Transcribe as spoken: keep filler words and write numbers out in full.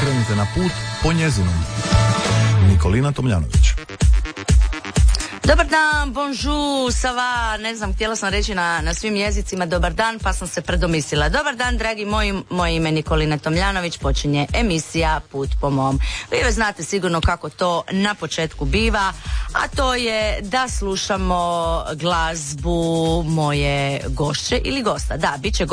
krenite na put po njezinom. Nikolina Tomljanović. Dobar dan, bonjour, ça va, ne znam, htjela sam reći na, na svim jezicima dobar dan, pa sam se predomislila. Dobar dan, dragi moji, moje ime Nikolina Tomljanović, počinje emisija Put po mom. Vi već znate sigurno kako to na početku biva, a to je da slušamo glazbu moje gošće ili gosta. Da, bit će